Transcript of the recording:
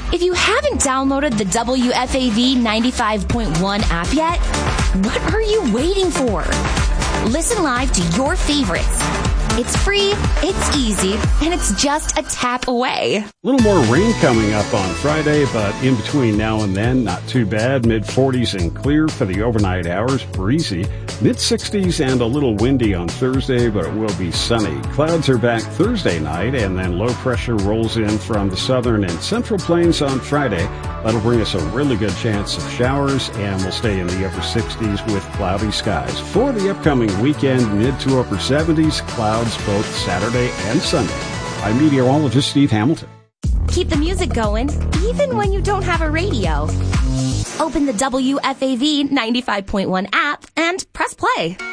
If you haven't downloaded the WFAV 95.1 app yet, what are you waiting for? Listen live to your favorites. It's free, it's easy, and it's just a tap away. A little more rain coming up on Friday, but in between now and then, not too bad. Mid-40s and clear for the overnight hours, breezy. Mid-60s and a little windy on Thursday, but it will be sunny. Clouds are back Thursday night, and then low pressure rolls in from the southern and central plains on Friday. That'll bring us a really good chance of showers, and we'll stay in the upper 60s with cloudy skies. For the upcoming weekend, mid to upper 70s, clouds both Saturday and Sunday. I'm meteorologist Steve Hamilton. Keep the music going, even when you don't have a radio. Open the WFAV 95.1 app and press play.